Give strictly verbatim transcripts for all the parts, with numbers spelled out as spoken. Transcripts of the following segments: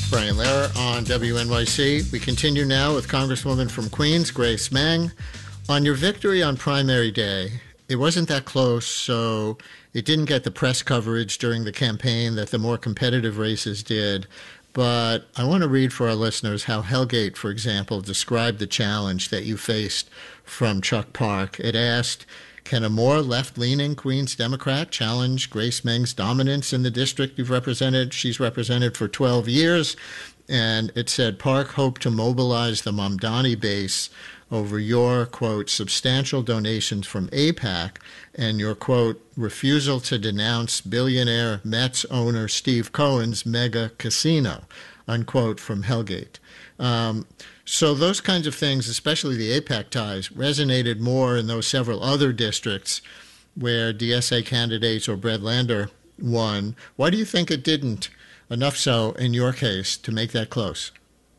Brian Lehrer on W N Y C. We continue now with Congresswoman from Queens, Grace Meng. On your victory on primary day, it wasn't that close, so it didn't get the press coverage during the campaign that the more competitive races did. But I want to read for our listeners how Hellgate, for example, described the challenge that you faced from Chuck Park. It asked, can a more left-leaning Queens Democrat challenge Grace Meng's dominance in the district you've represented? She's represented for twelve years. And it said Park hoped to mobilize the Mamdani base over your, quote, substantial donations from AIPAC and your, quote, refusal to denounce billionaire Mets owner Steve Cohen's mega casino, unquote, from Hellgate. Um, so those kinds of things, especially the AIPAC ties, resonated more in those several other districts where D S A candidates or Brett Lander won. Why do you think it didn't, enough so in your case, to make that close?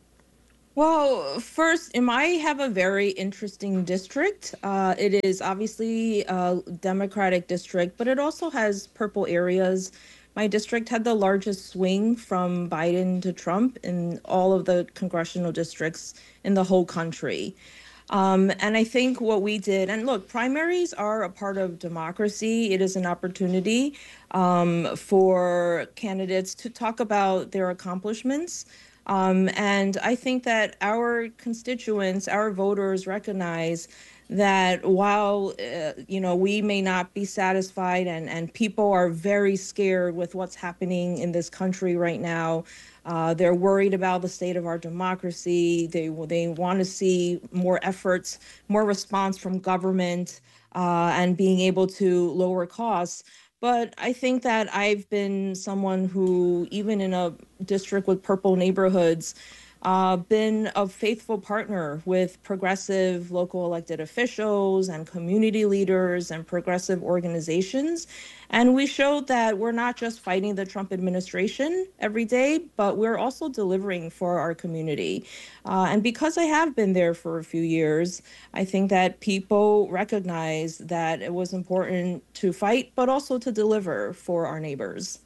Well, first, M I have a very interesting district. Uh, it is obviously a Democratic district, but it also has purple areas. My district had the largest swing from Biden to Trump in all of the congressional districts in the whole country. Um, and I think what we did, and look, primaries are a part of democracy. It is an opportunity um, for candidates to talk about their accomplishments. Um, and I think that our constituents, our voters recognize that while, uh, you know, we may not be satisfied and, and people are very scared with what's happening in this country right now, uh, they're worried about the state of our democracy. They, they want to see more efforts, more response from government, uh, and being able to lower costs. But I think that I've been someone who, even in a district with purple neighborhoods, uh, been a faithful partner with progressive local elected officials and community leaders and progressive organizations. And we showed that we're not just fighting the Trump administration every day, but we're also delivering for our community. Uh, and because I have been there for a few years, I think that people recognize that it was important to fight, but also to deliver for our neighbors.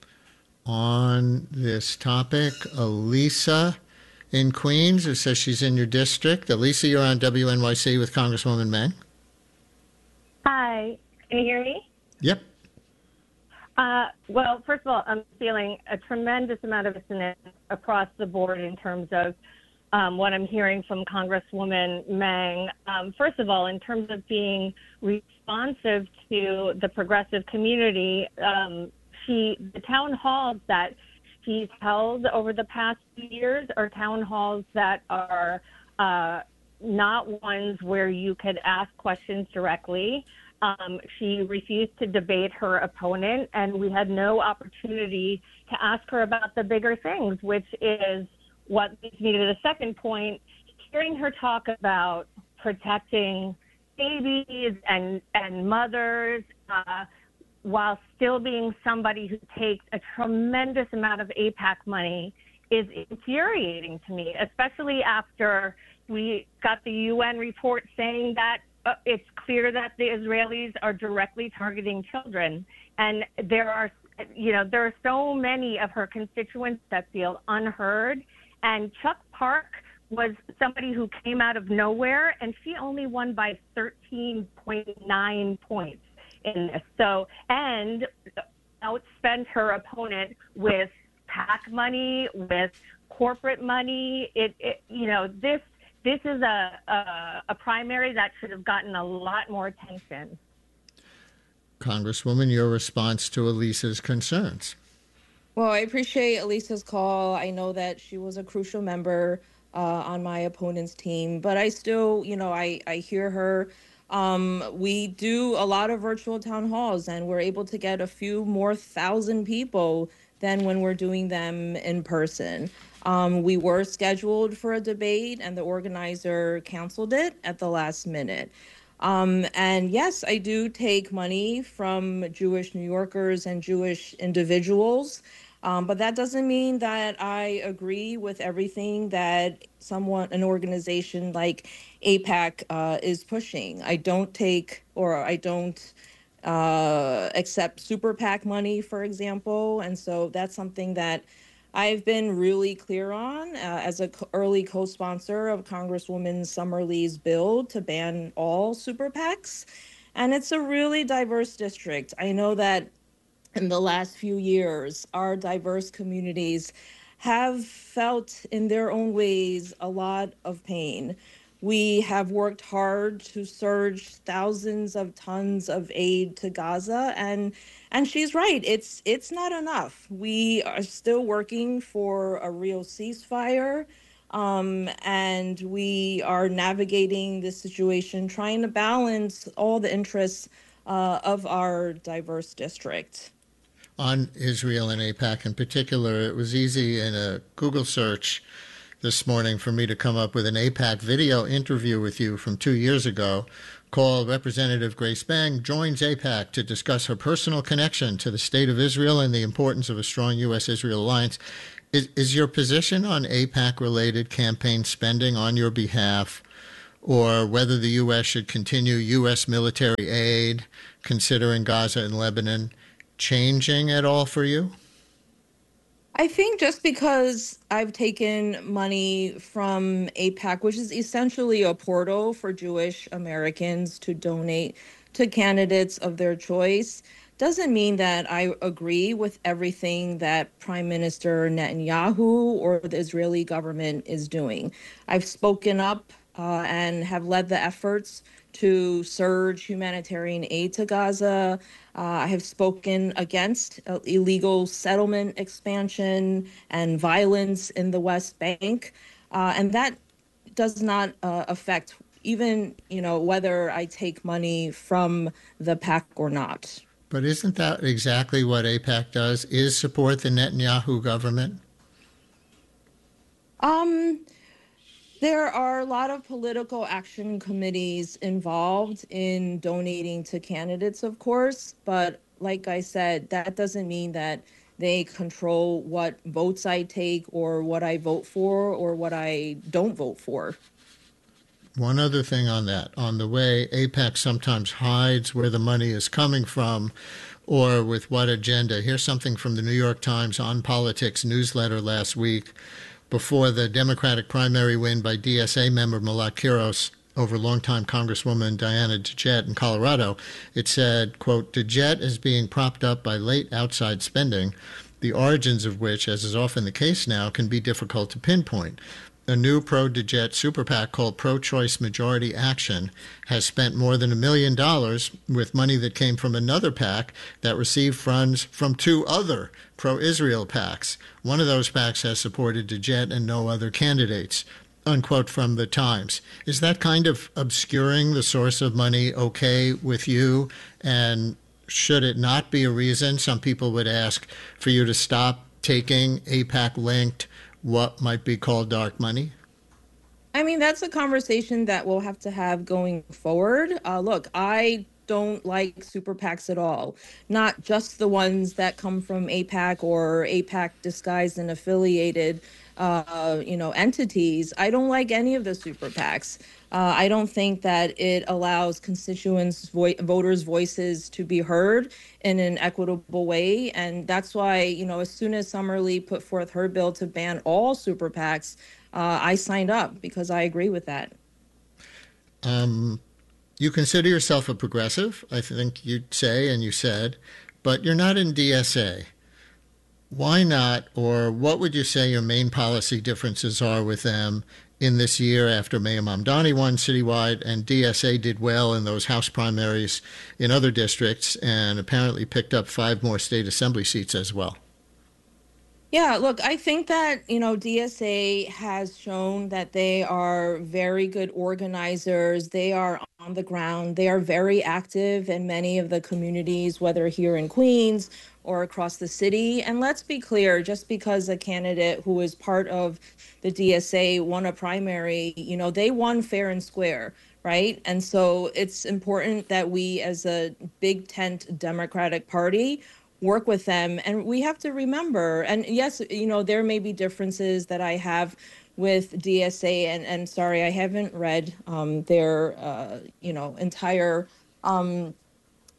On this topic, Elisa in Queens, who says she's in your district. Elisa, you're on W N Y C with Congresswoman Meng. Hi, can you hear me? Yep. Uh, well, first of all, I'm feeling a tremendous amount of dissonance across the board in terms of um, what I'm hearing from Congresswoman Meng. Um, first of all, in terms of being responsive to the progressive community, um, she, the town halls that she's held over the past few years are town halls that are uh, not ones where you could ask questions directly. Um, she refused to debate her opponent, and we had no opportunity to ask her about the bigger things, which is what leads me to the second point. Hearing her talk about protecting babies and, and mothers, uh, while still being somebody who takes a tremendous amount of AIPAC money is infuriating to me, especially after we got the U N report saying that uh, it's clear that the Israelis are directly targeting children. And there are, you know, there are so many of her constituents that feel unheard. And Chuck Park was somebody who came out of nowhere, and she only won by thirteen point nine points in this. So, and outspent her opponent with PAC money, with corporate money. It, it you know, this this is a, a a primary that should have gotten a lot more attention. Congresswoman, your response to Elisa's concerns. Well, I appreciate Elisa's call. I know that she was a crucial member uh, on my opponent's team, but I still, you know, I, I hear her. Um, we do a lot of virtual town halls, and we're able to get a few more thousand people than when we're doing them in person. Um, we were scheduled for a debate, and the organizer canceled it at the last minute. Um, and yes, I do take money from Jewish New Yorkers and Jewish individuals, um, but that doesn't mean that I agree with everything that someone, an organization like AIPAC uh, is pushing. I don't take, or I don't uh, accept super PAC money, for example, and so that's something that I've been really clear on, uh, as a co- early co-sponsor of Congresswoman Summer Lee's bill to ban all super PACs. And it's a really diverse district. I know that in the last few years, our diverse communities have felt in their own ways a lot of pain. We have worked hard to surge thousands of tons of aid to Gaza, and and she's right, it's it's not enough. We are still working for a real ceasefire. Um, and we are navigating this situation, trying to balance all the interests uh, of our diverse district. On Israel and AIPAC in particular, it was easy in a Google search this morning for me to come up with an AIPAC video interview with you from two years ago called Representative Grace Meng Joins AIPAC to Discuss Her Personal Connection to the State of Israel and the Importance of a Strong U S Israel Alliance. Is, is your position on AIPAC-related campaign spending on your behalf, or whether the U S should continue U S military aid, considering Gaza and Lebanon, changing at all for you? I think just because I've taken money from AIPAC, which is essentially a portal for Jewish Americans to donate to candidates of their choice, doesn't mean that I agree with everything that Prime Minister Netanyahu or the Israeli government is doing. I've spoken up uh, and have led the efforts to surge humanitarian aid to Gaza. Uh, I have spoken against uh, illegal settlement expansion and violence in the West Bank, uh, and that does not uh, affect even, you know, whether I take money from the PAC or not. But isn't that exactly what AIPAC does, is support the Netanyahu government? Um, There are a lot of political action committees involved in donating to candidates, of course, but like I said, that doesn't mean that they control what votes I take or what I vote for or what I don't vote for. One other thing on that, on the way AIPAC sometimes hides where the money is coming from or with what agenda. Here's something from the New York Times On Politics newsletter last week before the Democratic primary win by D S A member Malat Kiros over longtime Congresswoman Diana DeJette in Colorado. It said, quote, DeJette is being propped up by late outside spending, the origins of which, as is often the case now, can be difficult to pinpoint. A new pro-DeJette super PAC called Pro-Choice Majority Action has spent more than a million dollars with money that came from another PAC that received funds from two other pro-Israel PACs. One of those PACs has supported DeJette and no other candidates, unquote from the Times. Is that kind of obscuring the source of money okay with you? And should it not be a reason, some people would ask, for you to stop taking AIPAC-linked what might be called dark money? I mean, that's a conversation that we'll have to have going forward. Uh, look, I don't like super PACs at all, not just the ones that come from AIPAC or AIPAC disguised and affiliated, uh, you know, entities. I don't like any of the super PACs. Uh, I don't think that it allows constituents, vo- voters' voices to be heard in an equitable way. And that's why, you know, as soon as Summer Lee put forth her bill to ban all super PACs, uh, I signed up because I agree with that. Um, you consider yourself a progressive, I think you'd say, and you said, but you're not in D S A. Why not, or what would you say your main policy differences are with them in this year after Mayor Mamdani won citywide and D S A did well in those House primaries in other districts and apparently picked up five more state assembly seats as well? Yeah, look, I think that, you know, D S A has shown that they are very good organizers. They are on the ground. They are very active in many of the communities, whether here in Queens or across the city. And let's be clear, just because a candidate who is part of the D S A won a primary, you know, they won fair and square, right? And so it's important that we, as a big tent Democratic Party, work with them. And we have to remember, and yes, you know, there may be differences that I have with D S A, and, and sorry, I haven't read um, their, uh, you know, entire um,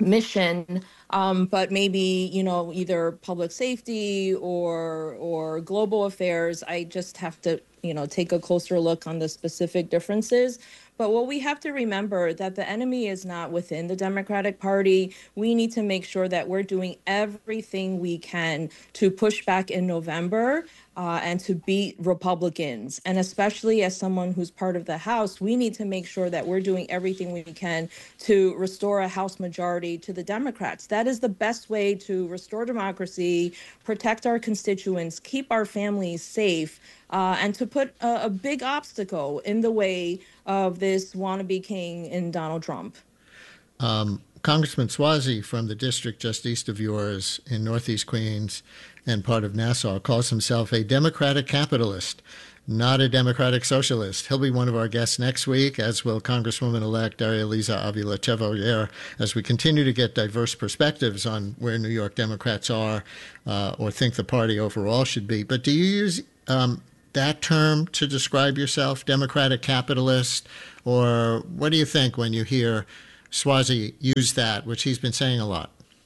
mission, um, but maybe, you know, either public safety or or global affairs. I just have to, you know, take a closer look on the specific differences. But what we have to remember that the enemy is not within the Democratic Party. We need to make sure that we're doing everything we can to push back in November uh, and to beat Republicans. And especially as someone who's part of the House, we need to make sure that we're doing everything we can to restore a House majority to the Democrats. That is the best way to restore democracy, protect our constituents, keep our families safe, uh, and to put a, a big obstacle in the way of this wannabe king in Donald Trump. Um, Congressman Suozzi from the district just east of yours in Northeast Queens and part of Nassau calls himself a Democratic capitalist, not a Democratic socialist. He'll be one of our guests next week, as will Congresswoman-elect Darya-Liza Avila-Chevallier, as we continue to get diverse perspectives on where New York Democrats are uh, or think the party overall should be. But do you use um, that term to describe yourself, Democratic capitalist, or what do you think when you hear Suozzi use that, which he's been saying a lot?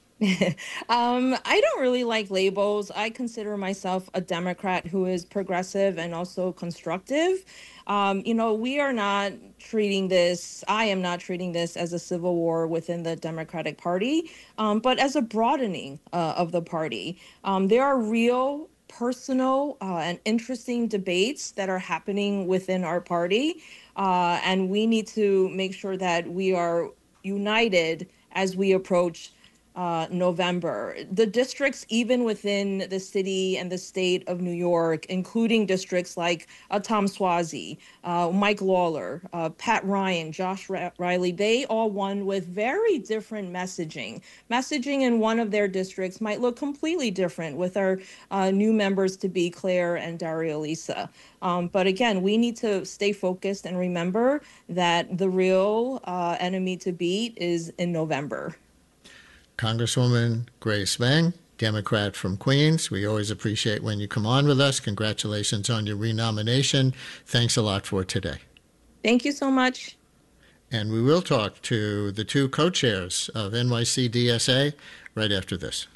um, I don't really like labels. I consider myself a Democrat who is progressive and also constructive. Um, you know, we are not treating this, I am not treating this as a civil war within the Democratic Party, um, but as a broadening uh, of the party. Um, there are real personal uh, and interesting debates that are happening within our party, uh, and we need to make sure that we are united as we approach Uh, November. The districts, even within the city and the state of New York, including districts like uh, Tom Suozzi, uh, Mike Lawler, uh, Pat Ryan, Josh Riley, they all won with very different messaging. Messaging in one of their districts might look completely different with our uh, new members to be Claire and Darya-Liza. Um, but again, we need to stay focused and remember that the real uh, enemy to beat is in November. Congresswoman Grace Meng, Democrat from Queens. We always appreciate when you come on with us. Congratulations on your renomination. Thanks a lot for today. Thank you so much. And we will talk to the two co-chairs of N Y C D S A right after this.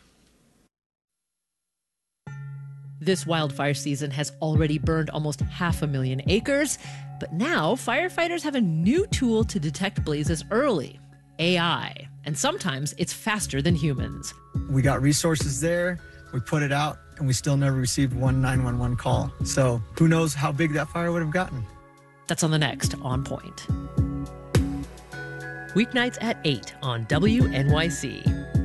This wildfire season has already burned almost half a million acres, but now firefighters have a new tool to detect blazes early. A I, and sometimes it's faster than humans. We got resources there, we put it out, and we still never received one nine one one call. So who knows how big that fire would have gotten. That's on the next On Point. Weeknights at eight on W N Y C.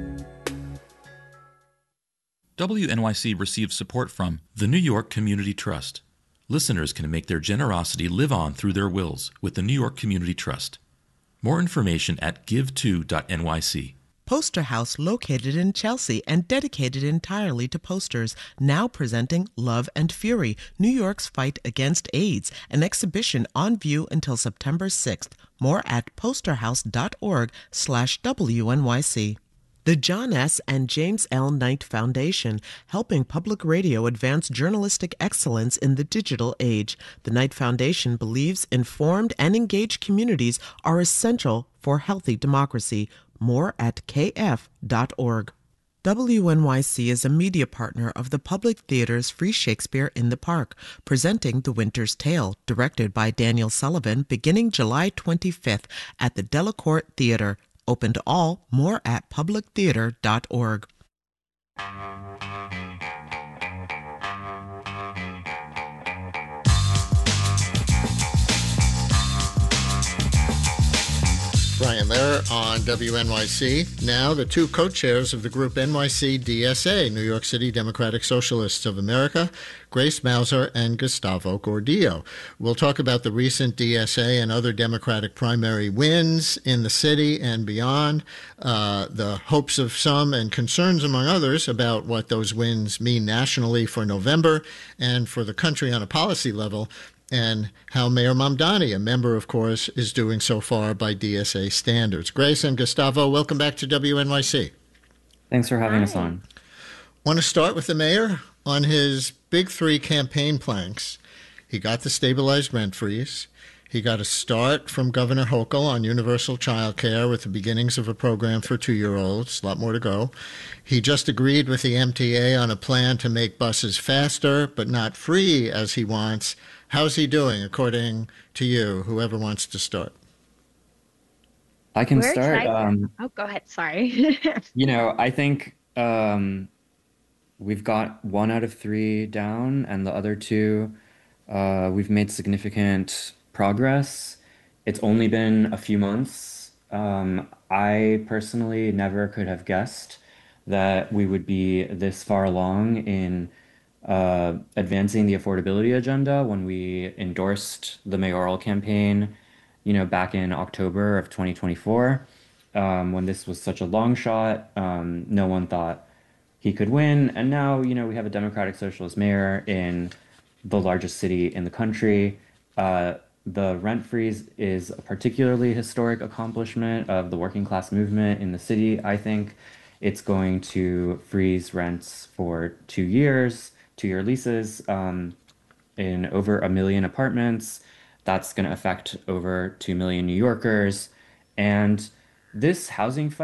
W N Y C receives support from the New York Community Trust. Listeners can make their generosity live on through their wills with the New York Community Trust. More information at give to dot N Y C. Poster House, located in Chelsea and dedicated entirely to posters, now presenting Love and Fury, New York's Fight Against AIDS, an exhibition on view until September sixth. More at posterhouse.org slash WNYC. The John S. and James L. Knight Foundation, helping public radio advance journalistic excellence in the digital age. The Knight Foundation believes informed and engaged communities are essential for healthy democracy. More at K F dot org. W N Y C is a media partner of the Public Theater's Free Shakespeare in the Park, presenting The Winter's Tale, directed by Daniel Sullivan, beginning July twenty-fifth at the Delacorte Theater. Open to all. More at public theater dot org. Brian Lehrer on W N Y C. Now, the two co-chairs of the group N Y C D S A, New York City Democratic Socialists of America, Grace Mauser and Gustavo Gordillo. We'll talk about the recent D S A and other Democratic primary wins in the city and beyond, uh, the hopes of some and concerns among others about what those wins mean nationally for November and for the country on a policy level, and how Mayor Mamdani, a member, of course, is doing so far by D S A standards. Grace and Gustavo, welcome back to W N Y C. Thanks for having Hi. us on. Want to start with the mayor on his big three campaign planks. He got the stabilized rent freeze. He got a start from Governor Hochul on universal child care with the beginnings of a program for two-year-olds. A lot more to go. He just agreed with the M T A on a plan to make buses faster, but not free as he wants. How's he doing, according to you, whoever wants to start? I can We're start. excited. Um, Oh, go ahead. Sorry. you know, I think um, we've got one out of three down, and the other two, uh, we've made significant progress. It's only been a few months. Um, I personally never could have guessed that we would be this far along in uh, advancing the affordability agenda when we endorsed the mayoral campaign, you know, back in October of twenty twenty-four, um, when this was such a long shot. Um, no one thought he could win. And now, you know, we have a Democratic Socialist mayor in the largest city in the country. Uh, the rent freeze is a particularly historic accomplishment of the working class movement in the city. I think it's going to freeze rents for two years, two-year leases, um, in over a million apartments. That's going to affect over two million New Yorkers. And this housing fight